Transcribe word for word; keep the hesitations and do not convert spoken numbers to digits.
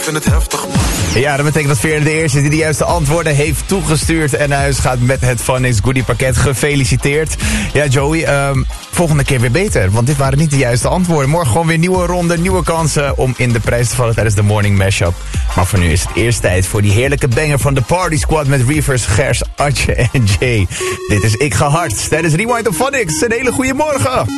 vind het heftig, man. Ja, dat betekent dat Veer de eerste die de juiste antwoorden heeft toegestuurd en naar huis gaat met het Phonics Goodie pakket. Gefeliciteerd. Ja, Joey, um, volgende keer weer beter, want dit waren niet de juiste antwoorden. Morgen gewoon weer nieuwe ronde, nieuwe kansen om in de prijs te vallen tijdens de morning mashup. Maar voor nu is het eerst tijd voor die heerlijke banger van de Party Squad met Reavers, Gers, Atje en Jay. Dit is Ik Ga Hard tijdens Rewind of Phonics. Een hele goede morgen.